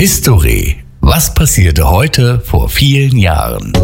History. Was passierte heute vor vielen Jahren?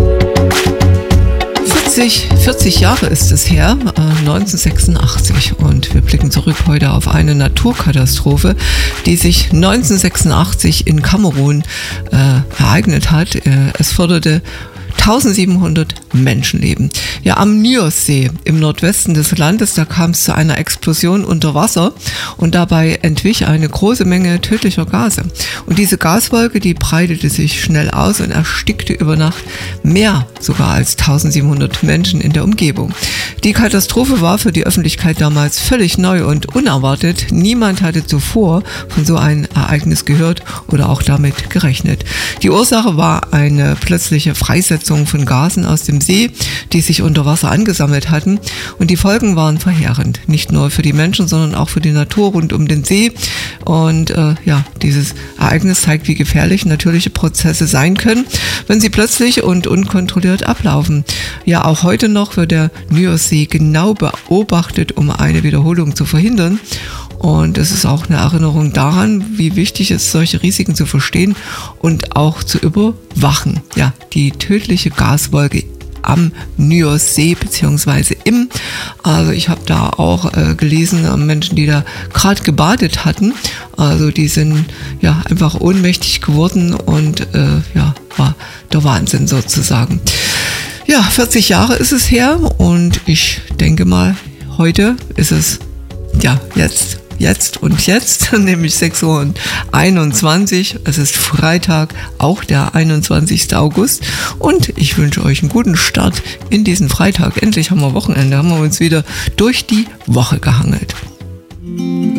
40 Jahre ist es her, 1986, und wir blicken zurück heute auf eine Naturkatastrophe, die sich 1986 in Kamerun ereignet hat. Es forderte 1700 Menschenleben. Ja, am Nyos-See im Nordwesten des Landes, da kam es zu einer Explosion unter Wasser und dabei entwich eine große Menge tödlicher Gase. Und diese Gaswolke, die breitete sich schnell aus und erstickte über Nacht mehr sogar als 1700 Menschen in der Umgebung. Die Katastrophe war für die Öffentlichkeit damals völlig neu und unerwartet. Niemand hatte zuvor von so einem Ereignis gehört oder auch damit gerechnet. Die Ursache war eine plötzliche Freisetzung von Gasen aus dem See, die sich unter Wasser angesammelt hatten, und die Folgen waren verheerend, nicht nur für die Menschen, sondern auch für die Natur rund um den See. Und dieses Ereignis zeigt, wie gefährlich natürliche Prozesse sein können, wenn sie plötzlich und unkontrolliert ablaufen. Ja, auch heute noch wird der Nyos-See genau beobachtet, um eine Wiederholung zu verhindern. Und es ist auch eine Erinnerung daran, wie wichtig es ist, solche Risiken zu verstehen und auch zu überwachen. Ja, die tödliche Gaswolke am Nyos-See beziehungsweise also ich habe da auch gelesen, Menschen, die da gerade gebadet hatten, also die sind ja einfach ohnmächtig geworden und war der Wahnsinn sozusagen. Ja, 40 Jahre ist es her und ich denke mal, heute ist es jetzt, nämlich 6:21 Uhr. Es ist Freitag, auch der 21. August. Und ich wünsche euch einen guten Start in diesen Freitag. Endlich haben wir Wochenende, haben wir uns wieder durch die Woche gehangelt.